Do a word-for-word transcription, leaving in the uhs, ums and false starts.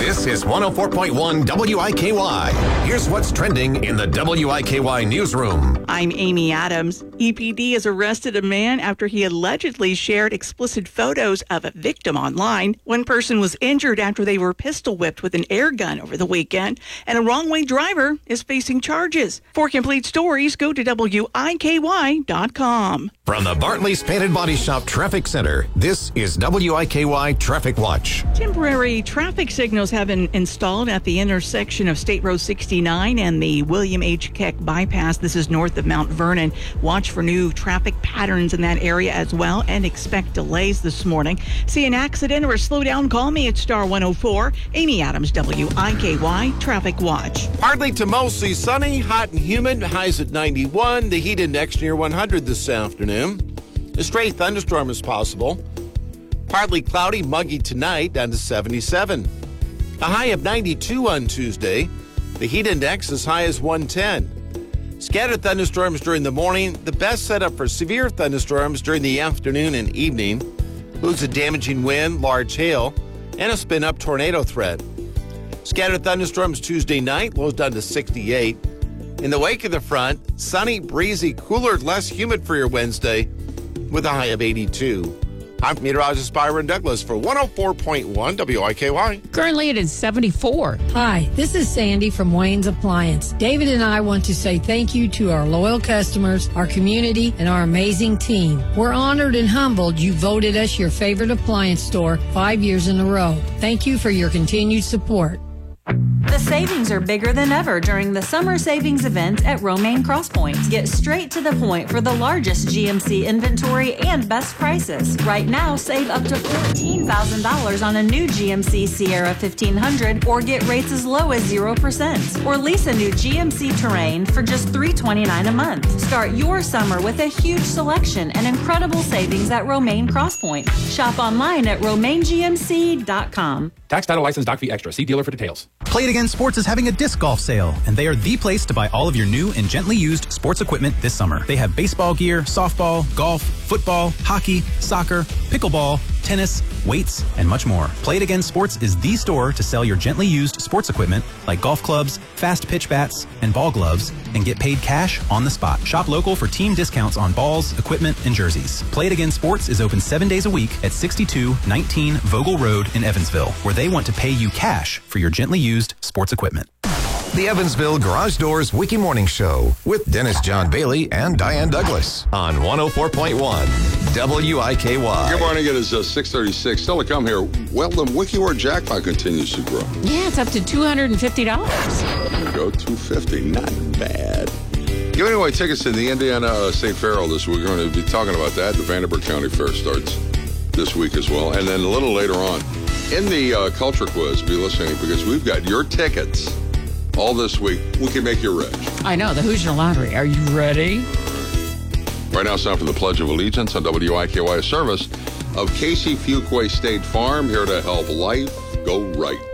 This is one oh four point one W I K Y. Here's what's trending in the W I K Y newsroom. I'm Amy Adams. E P D has arrested a man after he allegedly shared explicit photos of a victim online. One person was injured after they were pistol whipped with an air gun over the weekend, and a wrong-way driver is facing charges. For complete stories, go to W I K Y dot com. From the Bartley's Painted Body Shop Traffic Center, this is W I K Y Traffic Watch. Temporary traffic signals have been installed at the intersection of State Road sixty-nine and the William H. Keck bypass. This is north of Mount Vernon. Watch for new traffic patterns in that area as well and expect delays this morning. See an accident or a slowdown? Call me at Star one oh four. Amy Adams, W I K Y Traffic Watch. Partly to mostly sunny, hot and humid, highs at ninety-one. The heat index near one hundred this afternoon. A stray thunderstorm is possible. Partly cloudy, muggy tonight, down to seventy-seven. A high of ninety-two on Tuesday. The heat index as high as one ten. Scattered thunderstorms during the morning. The best setup for severe thunderstorms during the afternoon and evening. Includes a damaging wind, large hail, and a spin-up tornado threat. Scattered thunderstorms Tuesday night, lows down to sixty-eight. In the wake of the front, sunny, breezy, cooler, less humid for your Wednesday with a high of eighty-two. I'm meteorologist Byron Douglas for one oh four point one W I K Y. Currently it is seventy-four. Hi, this is Sandy from Wayne's Appliance. David and I want to say thank you to our loyal customers, our community, and our amazing team. We're honored and humbled you voted us your favorite appliance store five years in a row. Thank you for your continued support. The savings are bigger than ever during the summer savings event at Romaine Crosspoint. Get straight to the point for the largest G M C inventory and best prices. Right now, save up to fourteen thousand dollars on a new G M C Sierra fifteen hundred or get rates as low as zero percent. Or lease a new G M C Terrain for just three hundred twenty-nine dollars a month. Start your summer with a huge selection and incredible savings at Romaine Crosspoint. Shop online at romaine g m c dot com. Tax, title, license, doc fee extra. See dealer for details. Play It Again Sports is having a disc golf sale, and they are the place to buy all of your new and gently used sports equipment this summer. They have baseball gear, softball, golf, football, hockey, soccer, pickleball, tennis, weights, and much more. Play It Again Sports is the store to sell your gently used sports equipment like golf clubs, fast pitch bats, and ball gloves, and get paid cash on the spot. Shop local for team discounts on balls, equipment, and jerseys. Play It Again Sports is open seven days a week at sixty-two nineteen Vogel Road in Evansville, where they want to pay you cash for your gently used sports equipment. The Evansville Garage Doors Wiki Morning Show with Dennis John Bailey and Diane Douglas on one oh four point one W I K Y. Good morning. It is uh, six thirty-six. Still to come here. Well, the WikiWord jackpot continues to grow. Yeah, it's up to two hundred fifty dollars. There we go, two hundred fifty dollars. Not bad. Giving away tickets to the Indiana uh, State Fair this week. We're going to be talking about that. The Vanderbilt County Fair starts this week as well. And then a little later on, in the uh, Culture Quiz, be listening because we've got your tickets all this week. We can make you rich. I know, the Hoosier Lottery. Are you ready? Right now it's time for the Pledge of Allegiance on W I K Y, a service of Casey Fuquay State Farm, here to help life go right.